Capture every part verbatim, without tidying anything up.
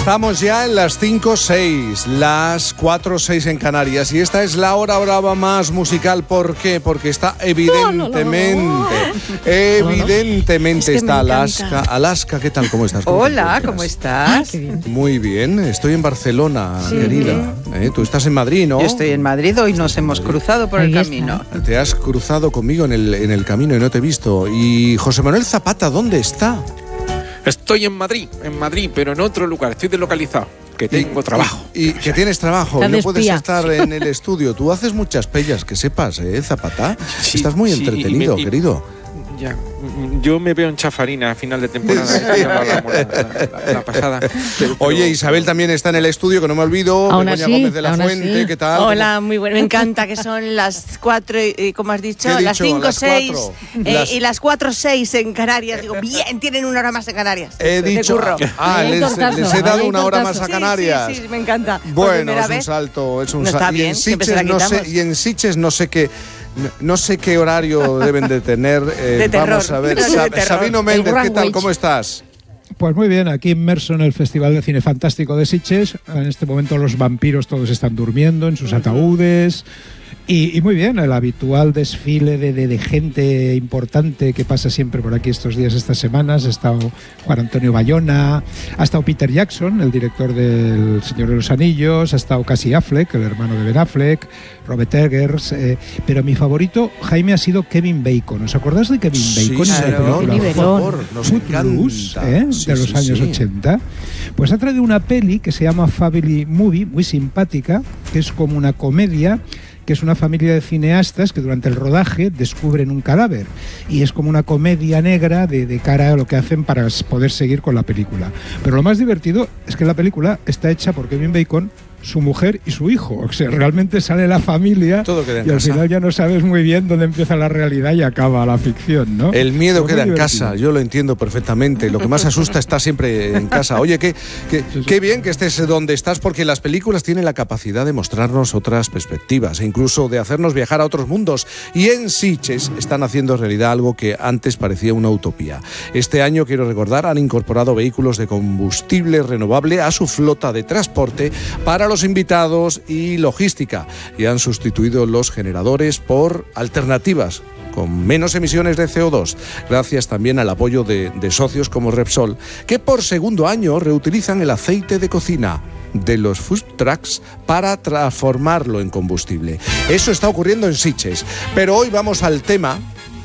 Estamos ya en las cinco seis, las cuatro seis en Canarias, y esta es la hora brava más musical. ¿Por qué? Porque está evidentemente, no, no, no, no. evidentemente es está Alaska. Alaska, ¿qué tal? ¿Cómo estás? ¿Cómo Hola, ¿cómo estás? Ay, bien. Muy bien, estoy en Barcelona, sí, querida. ¿Eh? Tú estás en Madrid, ¿no? Yo estoy en Madrid, hoy nos hemos cruzado por Ahí el camino. Está. Te has cruzado conmigo en el, en el camino y no te he visto. Y José Manuel Zapata, ¿dónde está? Estoy en Madrid, en Madrid, pero en otro lugar, estoy deslocalizado, que tengo y, trabajo. Y, y que tienes trabajo, y no puedes estar en el estudio. Tú haces muchas pellas, que sepas, ¿eh, Zapata? Sí, Estás muy sí, entretenido, y me, y, querido. Ya, yo me veo en Chafarina a final de temporada. Sí. Ya la, la, la pasada. Pero, Oye, pero, Isabel también está en el estudio, que no me olvido. Aún Begoña así, Gómez de la Fuente, así. ¿qué tal? Hola, muy bueno. Me encanta que son las cuatro, y, como has dicho, dicho? las cinco, seis eh, las... y las cuatro, seis en Canarias. Digo, bien, tienen una hora más en Canarias. He dicho. Ah, les, tortazo, les he dado una hora más a Canarias. Sí, sí, sí, me encanta. Bueno, es un salto, es un no salto. Está bien, y, en Sitges, no sé, y en Sitges no sé qué. No sé qué horario deben de tener. Eh, de terror. Vamos a ver. Sab- Sabino Méndez, ¿qué tal? ¿Cómo estás? Pues muy bien, aquí inmerso en el Festival de Cine Fantástico de Sitges. En este momento los vampiros todos están durmiendo en sus uh-huh. ataúdes. Y, y muy bien, el habitual desfile de, de, de gente importante que pasa siempre por aquí estos días, estas semanas. Ha estado Juan Antonio Bayona, ha estado Peter Jackson, el director del Señor de los Anillos, ha estado Casey Affleck, el hermano de Ben Affleck, Robert Eggers, eh, pero mi favorito, Jaime, ha sido Kevin Bacon. ¿Os acordáis de Kevin Bacon? Sí, claro, en la película, por favor, nos Footloose, ¿eh? sí, de los sí, años sí. ochenta. Pues ha traído una peli que se llama Family Movie, muy simpática, que es como una comedia, que es una familia de cineastas que durante el rodaje descubren un cadáver, y es como una comedia negra de, de cara a lo que hacen para poder seguir con la película. Pero lo más divertido es que la película está hecha por Kevin Bacon, su mujer y su hijo. O sea, realmente sale la familia Todo queda en y al casa. final ya no sabes muy bien dónde empieza la realidad y acaba la ficción, ¿no? El miedo Pero queda en divertido. casa, yo lo entiendo perfectamente. Lo que más asusta está siempre en casa. Oye, qué, qué, sí, sí. qué bien que estés donde estás, porque las películas tienen la capacidad de mostrarnos otras perspectivas e incluso de hacernos viajar a otros mundos. Y en Sitges están haciendo realidad algo que antes parecía una utopía. Este año, quiero recordar, han incorporado vehículos de combustible renovable a su flota de transporte para los invitados y logística, y han sustituido los generadores por alternativas con menos emisiones de C O dos, gracias también al apoyo de, de socios como Repsol, que por segundo año reutilizan el aceite de cocina de los food trucks para transformarlo en combustible. Eso está ocurriendo en Sitges. Pero hoy vamos al tema,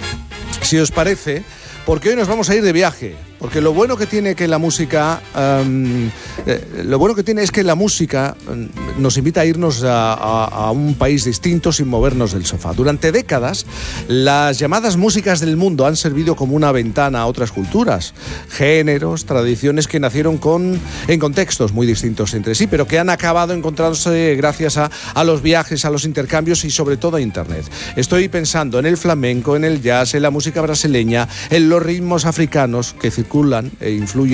si os parece, porque hoy nos vamos a ir de viaje. Porque lo bueno que tiene que la música, um, eh, lo bueno que tiene es que la música um, nos invita a irnos a, a, a un país distinto sin movernos del sofá. Durante décadas, las llamadas músicas del mundo han servido como una ventana a otras culturas, géneros, tradiciones que nacieron con, en contextos muy distintos entre sí, pero que han acabado encontrándose gracias a, a los viajes, a los intercambios y sobre todo a Internet. Estoy pensando en el flamenco, en el jazz, en la música brasileña, en los ritmos africanos que circulan e influyen